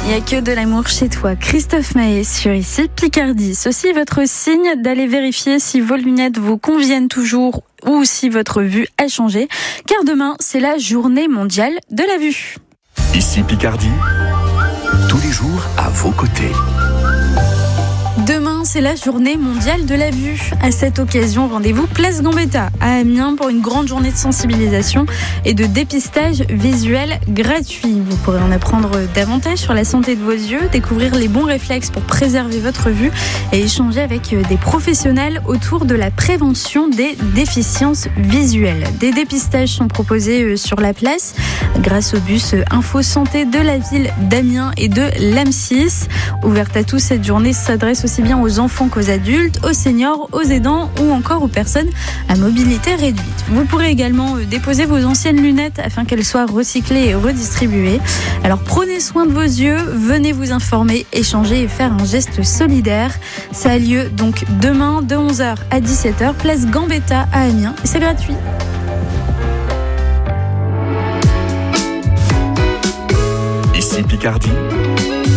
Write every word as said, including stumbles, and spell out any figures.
Il n'y a que de l'amour chez toi. Christophe Maé sur Ici Picardie. Ceci est votre signe d'aller vérifier si vos lunettes vous conviennent toujours ou si votre vue a changé. Car demain, c'est la journée mondiale de la vue. Ici Picardie, tous les jours à vos côtés. Demain, c'est la journée mondiale de la vue. À cette occasion, rendez-vous place Gambetta à Amiens pour une grande journée de sensibilisation et de dépistage visuel gratuit. Vous pourrez en apprendre davantage sur la santé de vos yeux, découvrir les bons réflexes pour préserver votre vue et échanger avec des professionnels autour de la prévention des déficiences visuelles. Des dépistages sont proposés sur la place grâce au bus Info Santé de la ville d'Amiens et de l'A M six. Ouverte à tous, cette journée s'adresse aussi bien aux enfants qu'aux adultes, aux seniors, aux aidants ou encore aux personnes à mobilité réduite. Vous pourrez également déposer vos anciennes lunettes afin qu'elles soient recyclées et redistribuées. Alors prenez soin de vos yeux, venez vous informer, échanger et faire un geste solidaire. Ça a lieu donc demain de onze heures à dix-sept heures, place Gambetta à Amiens. Et c'est gratuit. Ici Picardie,